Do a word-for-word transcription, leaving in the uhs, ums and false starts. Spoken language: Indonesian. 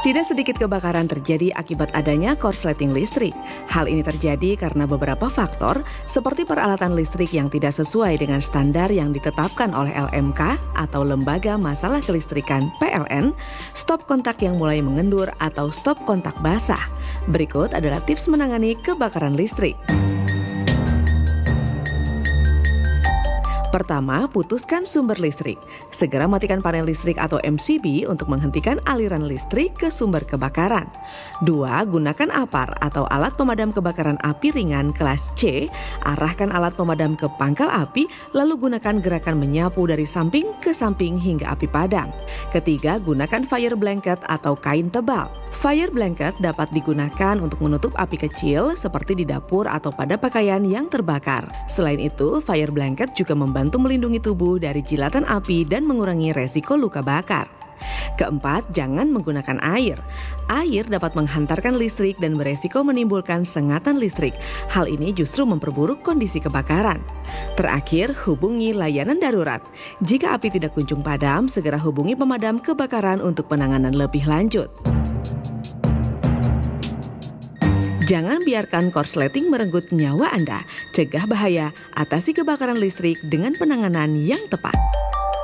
Tidak sedikit kebakaran terjadi akibat adanya korsleting listrik. Hal ini terjadi karena beberapa faktor seperti peralatan listrik yang tidak sesuai dengan standar yang ditetapkan oleh L M K atau Lembaga Masalah Kelistrikan P L N, stop kontak yang mulai mengendur atau stop kontak basah. Berikut adalah tips menangani kebakaran listrik. Pertama, putuskan sumber listrik. Segera matikan panel listrik atau M C B untuk menghentikan aliran listrik ke sumber kebakaran. Dua, gunakan apar atau alat pemadam kebakaran api ringan kelas C. Arahkan alat pemadam ke pangkal api, lalu gunakan gerakan menyapu dari samping ke samping hingga api padam. Ketiga, gunakan fire blanket atau kain tebal. Fire blanket dapat digunakan untuk menutup api kecil seperti di dapur atau pada pakaian yang terbakar. Selain itu, fire blanket juga membantu melindungi tubuh dari jilatan api dan mengurangi resiko luka bakar. Keempat, jangan menggunakan air. Air dapat menghantarkan listrik dan beresiko menimbulkan sengatan listrik. Hal ini justru memperburuk kondisi kebakaran. Terakhir, hubungi layanan darurat. Jika api tidak kunjung padam, segera hubungi pemadam kebakaran untuk penanganan lebih lanjut. Jangan biarkan korsleting merenggut nyawa Anda. Cegah bahaya, atasi kebakaran listrik dengan penanganan yang tepat.